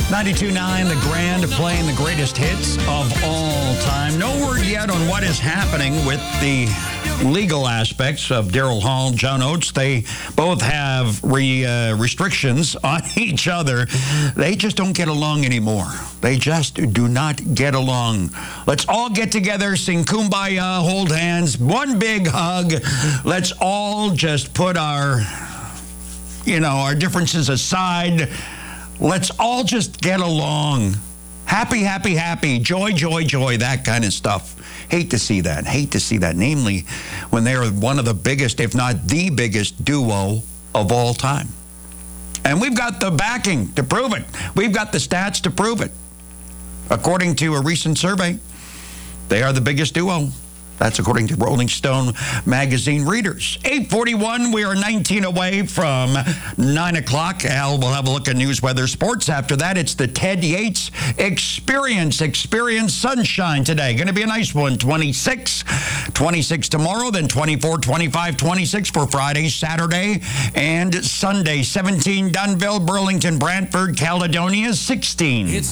92.9 The Grand, playing the greatest hits of all time. No word yet on what is happening with the legal aspects of Daryl Hall, John Oates. They both have restrictions on each other. They just don't get along anymore. They just do not get along. Let's all get together, sing Kumbaya, hold hands, one big hug. Let's all just put our differences aside. Let's all just get along. Happy, happy, happy. Joy, joy, joy. That kind of stuff. Hate to see that. Hate to see that. Namely, when they are one of the biggest, if not the biggest duo of all time. And we've got the backing to prove it. We've got the stats to prove it. According to a recent survey, they are the biggest duo. That's according to Rolling Stone magazine readers. 8:41, we are 19 away from 9 o'clock. Al will have a look at news, weather, sports. After that, it's the Ted Yates Experience. Experience sunshine today. Going to be a nice one. 26 tomorrow, then 24, 25, 26 for Friday, Saturday, and Sunday. 17 Dunville, Burlington, Brantford, Caledonia, 16.